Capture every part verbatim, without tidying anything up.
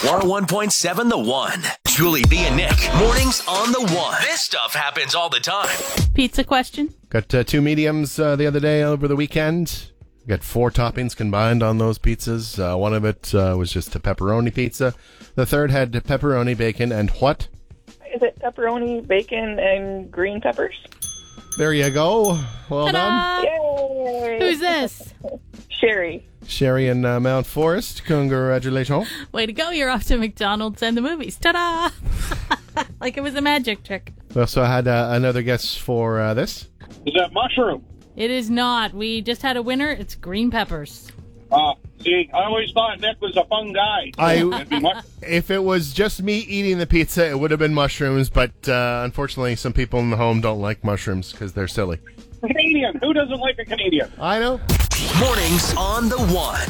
one oh one point seven The One. Julie B and Nick. Mornings on The One. This stuff happens all the time. Pizza question? Got uh, two mediums uh, the other day over the weekend. Got four toppings combined on those pizzas. Uh, one of it uh, was just a pepperoni pizza. The third had pepperoni, bacon, and what? Is it pepperoni, bacon, and green peppers? There you go. Well Ta-da! done. Yay! Who's this? Sherry. Sherry in uh, Mount Forest. Congratulations. Way to go. You're off to McDonald's and the movies. Ta-da! Like it was a magic trick. We also had uh, another guess for uh, this. Is that mushroom? It is not. We just had a winner. It's green peppers. Uh, see, I always thought Nick was a fun guy. I, It'd be much- if it was just me eating the pizza, it would have been mushrooms, but uh, unfortunately some people in the home don't like mushrooms because they're silly. Canadian. Who doesn't like a Canadian? I know. Mornings on The One.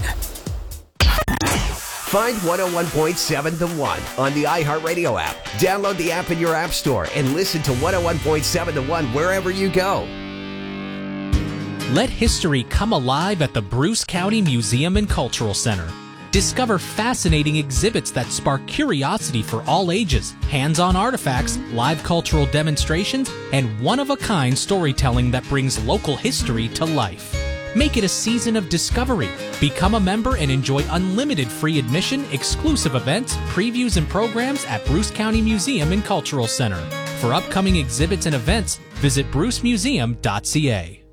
Find one oh one point seven The One on the iHeartRadio app. Download the app in your app store and listen to one oh one point seven The One wherever you go. Let history come alive at the Bruce County Museum and Cultural Center. Discover fascinating exhibits that spark curiosity for all ages, hands-on artifacts, live cultural demonstrations, and one-of-a-kind storytelling that brings local history to life. Make it a season of discovery. Become a member and enjoy unlimited free admission, exclusive events, previews, and programs at Bruce County Museum and Cultural Center. For upcoming exhibits and events, visit bruce museum dot c a.